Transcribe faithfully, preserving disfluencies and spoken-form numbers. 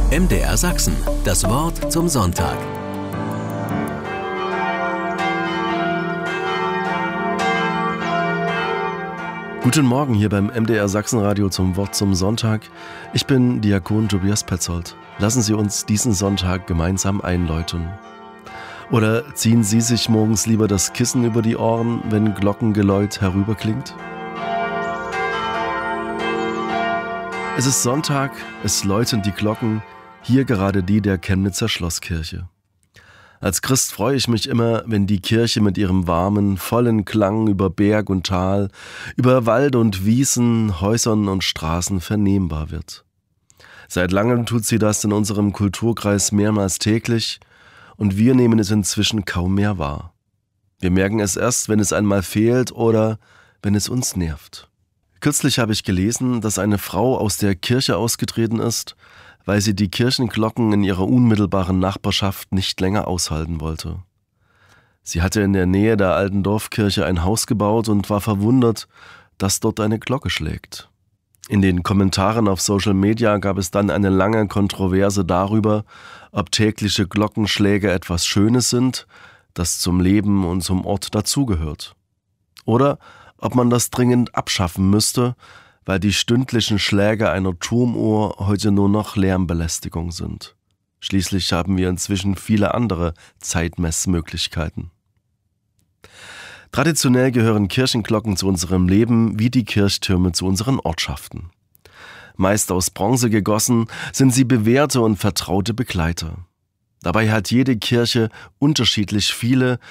M D R Sachsen, das Wort zum Sonntag. Guten Morgen hier beim M D R Sachsenradio zum Wort zum Sonntag. Ich bin Diakon Tobias Petzold. Lassen Sie uns diesen Sonntag gemeinsam einläuten. Oder ziehen Sie sich morgens lieber das Kissen über die Ohren, wenn Glockengeläut herüberklingt? Es ist Sonntag, es läuten die Glocken, hier gerade die der Chemnitzer Schlosskirche. Als Christ freue ich mich immer, wenn die Kirche mit ihrem warmen, vollen Klang über Berg und Tal, über Wald und Wiesen, Häusern und Straßen vernehmbar wird. Seit langem tut sie das in unserem Kulturkreis mehrmals täglich und wir nehmen es inzwischen kaum mehr wahr. Wir merken es erst, wenn es einmal fehlt oder wenn es uns nervt. Kürzlich habe ich gelesen, dass eine Frau aus der Kirche ausgetreten ist, weil sie die Kirchenglocken in ihrer unmittelbaren Nachbarschaft nicht länger aushalten wollte. Sie hatte in der Nähe der alten Dorfkirche ein Haus gebaut und war verwundert, dass dort eine Glocke schlägt. In den Kommentaren auf Social Media gab es dann eine lange Kontroverse darüber, ob tägliche Glockenschläge etwas Schönes sind, das zum Leben und zum Ort dazugehört. Oder ob man das dringend abschaffen müsste, weil die stündlichen Schläge einer Turmuhr heute nur noch Lärmbelästigung sind. Schließlich haben wir inzwischen viele andere Zeitmessmöglichkeiten. Traditionell gehören Kirchenglocken zu unserem Leben wie die Kirchtürme zu unseren Ortschaften. Meist aus Bronze gegossen, sind sie bewährte und vertraute Begleiter. Dabei hat jede Kirche unterschiedlich viele